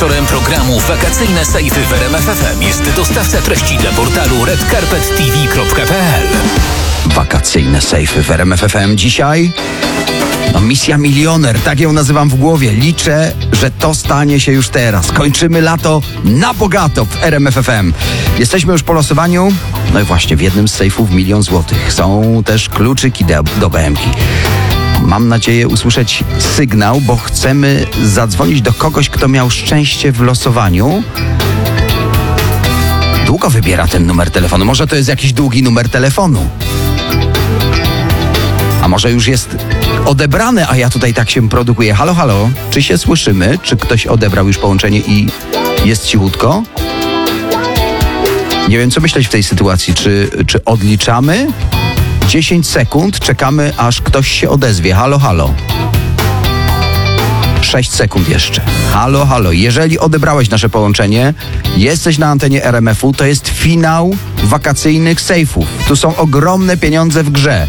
Sponsorem programu Wakacyjne Sejfy w RMF FM jest dostawca treści dla portalu redcarpettv.pl. Wakacyjne Sejfy w RMF FM dzisiaj. Misja milioner, tak ją nazywam w głowie. Liczę, że to stanie się już teraz. Kończymy lato na bogato w RMF FM. Jesteśmy już po losowaniu. No i właśnie w jednym z sejfów 1 000 000 złotych. Są też kluczyki do BM-ki. Mam nadzieję usłyszeć sygnał, bo chcemy zadzwonić do kogoś, kto miał szczęście w losowaniu. Długo wybiera ten numer telefonu. Może to jest jakiś długi numer telefonu. A może już jest odebrane, a ja tutaj tak się produkuję. Halo, halo, czy się słyszymy? Czy ktoś odebrał już połączenie i jest cichutko? Nie wiem, co myśleć w tej sytuacji. Czy odliczamy? 10 sekund, czekamy, aż ktoś się odezwie. Halo, halo. 6 sekund jeszcze. Halo, halo. Jeżeli odebrałeś nasze połączenie, jesteś na antenie RMF-u, to jest finał wakacyjnych sejfów. Tu są ogromne pieniądze w grze.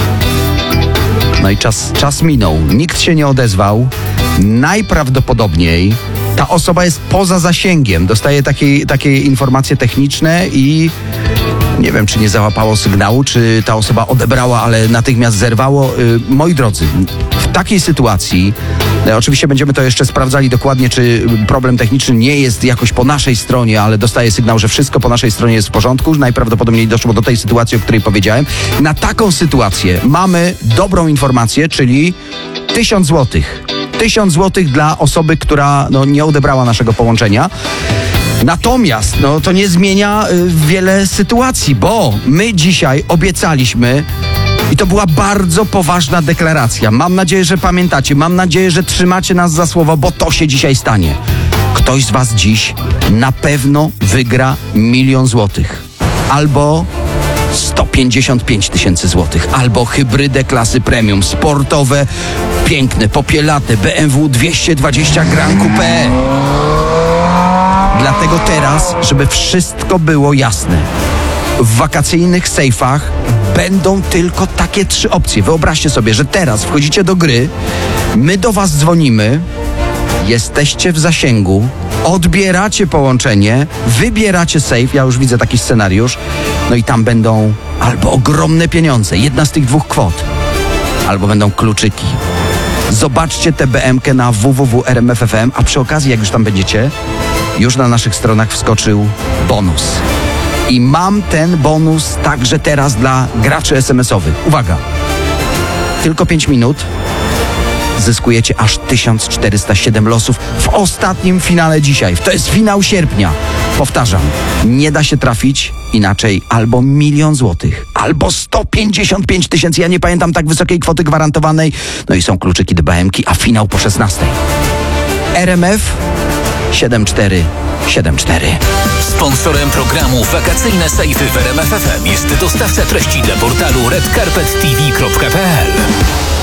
No i czas minął. Nikt się nie odezwał. Najprawdopodobniej ta osoba jest poza zasięgiem. Dostaje takie informacje techniczne i nie wiem, czy nie załapało sygnału, czy ta osoba odebrała, ale natychmiast zerwało. Moi drodzy, w takiej sytuacji, oczywiście będziemy to jeszcze sprawdzali dokładnie, czy problem techniczny nie jest jakoś po naszej stronie, ale dostaję sygnał, że wszystko po naszej stronie jest w porządku. Najprawdopodobniej doszło do tej sytuacji, o której powiedziałem. Na taką sytuację mamy dobrą informację, czyli 1000 złotych. 1000 złotych dla osoby, która nie odebrała naszego połączenia. Natomiast to nie zmienia wiele sytuacji, bo my dzisiaj obiecaliśmy i to była bardzo poważna deklaracja. Mam nadzieję, że pamiętacie, mam nadzieję, że trzymacie nas za słowo, bo to się dzisiaj stanie. Ktoś z was dziś na pewno wygra 1 000 000 złotych. Albo 155 000 złotych, albo hybrydę klasy premium, sportowe, piękne, popielate BMW 220 Gran Coupe. Dlatego teraz, żeby wszystko było jasne, w wakacyjnych sejfach będą tylko takie 3 opcje. Wyobraźcie sobie, że teraz wchodzicie do gry, my do was dzwonimy, jesteście w zasięgu, odbieracie połączenie, wybieracie sejf, ja już widzę taki scenariusz, no i tam będą albo ogromne pieniądze, jedna z tych 2 kwot, albo będą kluczyki. Zobaczcie tę BM-kę na www.rmf.fm, a przy okazji, jak już tam będziecie, już na naszych stronach wskoczył bonus. I mam ten bonus także teraz dla graczy SMS-owych. Uwaga, tylko 5 minut zyskujecie aż 1407 losów w ostatnim finale dzisiaj. To jest finał sierpnia. Powtarzam, nie da się trafić inaczej albo 1 000 000 złotych, albo 155 000. Ja nie pamiętam tak wysokiej kwoty gwarantowanej. No i są kluczyki do BM-ki, a finał po 16. RMF 7474. Sponsorem programu Wakacyjne Sejfy w RMF FM jest dostawca treści dla portalu redcarpettv.pl.